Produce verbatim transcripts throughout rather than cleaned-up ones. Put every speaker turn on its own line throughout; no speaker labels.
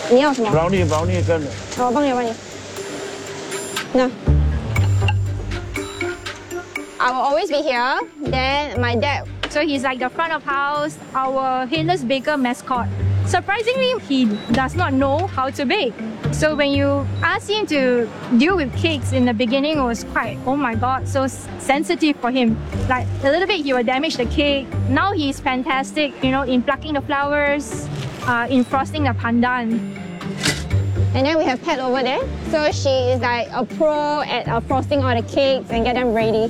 你要什么
？brownie brownie 跟。
我帮你，我帮你。那。I will always be here. Then my dad.
So he's like the front of house, our Hayless Baker mascot. Surprisingly, he does not know how to bake. So when you ask him to deal with cakes in the beginning, it was quite, oh my god, so sensitive for him. Like a little bit, he will damage the cake. Now he's fantastic, you know, in plucking the flowers, uh, in frosting the pandan.
And then we have Pat over there. So she is like a pro at uh, frosting all the cakes and get them ready.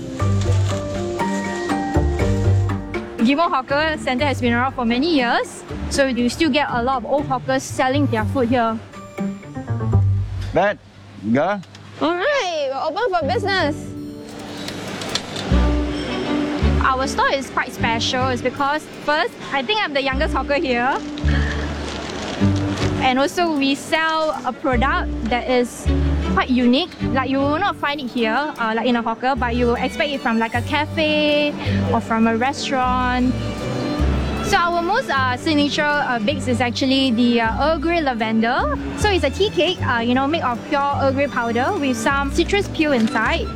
Ghim Moh Hawker Centre has been around for many years, so you still get a lot of old hawkers selling their food here.
Beth, go.
Alright, we're open for business.
Our store is quite special. It's because first, I think I'm the youngest hawker here. And also we sell a product that is quite unique. Like you will not find it here, uh, like in a hawker, but you will expect it from like a cafe or from a restaurant. So our most uh, signature uh, bakes is actually the uh, Earl Grey lavender. So it's a tea cake, uh, you know, made of pure Earl Grey powder with some citrus peel inside.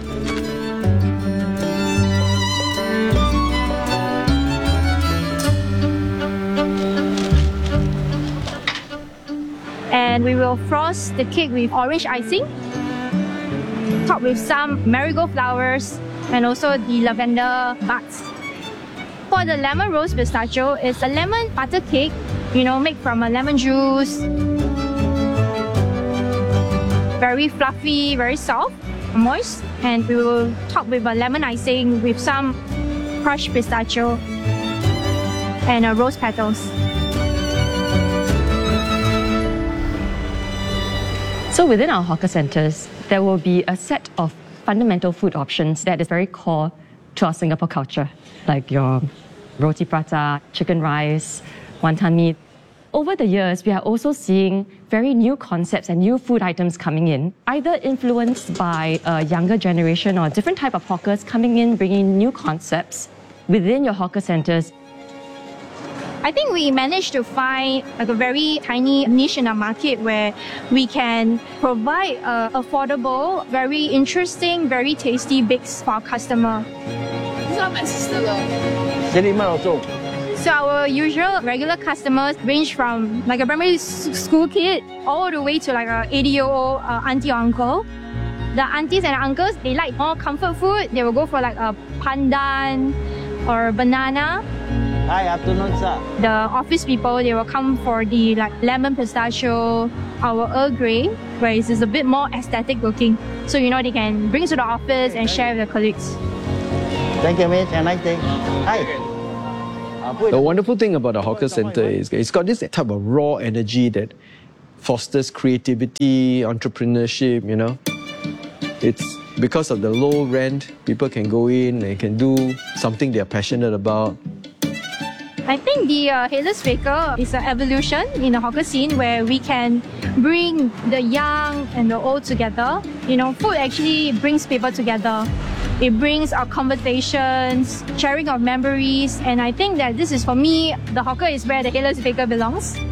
And we will frost the cake with orange icing, topped with some marigold flowers and also the lavender buds. For the lemon rose pistachio, it's a lemon butter cake, you know, made from a lemon juice. Very fluffy, very soft, moist, and we will top with a lemon icing with some crushed pistachio and uh, rose petals.
So within our hawker centres, there will be a set of fundamental food options that is very core to our Singapore culture, like your roti prata, chicken rice, wonton mee. Over the years, we are also seeing very new concepts and new food items coming in, either influenced by a younger generation or different type of hawkers coming in, bringing new concepts within your hawker centres.
I think we managed to find like a very tiny niche in the market where we can provide uh, affordable, very interesting, very tasty bakes for our customer.
This is not my sister though.
Jadi mana also?
So our usual regular customers range from like a primary school kid all the way to like a eighty-year-old uh, auntie or uncle. The aunties and uncles, they like more comfort food. They will go for like a pandan or banana.
Hi, afternoon, sir.
The office people, they will come for the like lemon pistachio, our Earl Grey, where it's a bit more aesthetic looking. So you know they can bring it to the office and share with their colleagues.
Thank you, miss. Have a nice day. Hi.
The wonderful thing about the hawker centre is it's got this type of raw energy that fosters creativity, entrepreneurship, you know. It's because of the low rent, people can go in and can do something they're passionate about.
I think the uh, Hayless Baker is an evolution in the hawker scene where we can bring the young and the old together. You know, food actually brings people together. It brings our conversations, sharing of memories, and I think that this is, for me, the hawker is where the Hayless Baker belongs.